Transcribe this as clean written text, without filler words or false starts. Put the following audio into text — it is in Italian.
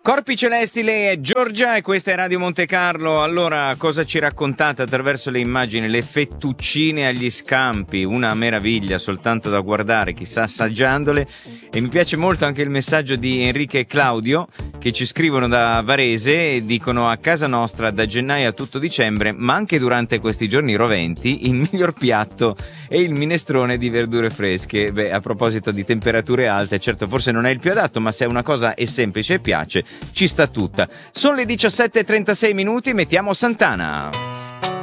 Corpi celesti, lei è Giorgia e questa è Radio Monte Carlo. Allora, cosa ci raccontate attraverso le immagini? Le fettuccine agli scampi, una meraviglia soltanto da guardare, chissà assaggiandole. E mi piace molto anche il messaggio di Enrica e Claudio che ci scrivono da Varese e dicono: a casa nostra da gennaio a tutto dicembre, ma anche durante questi giorni roventi, il miglior piatto è il minestrone di verdure fresche. Beh, a proposito di temperature alte, certo forse non è il più adatto, ma se una cosa è semplice e piace, ci sta tutta. Sono le 17:36 minuti, mettiamo Santana.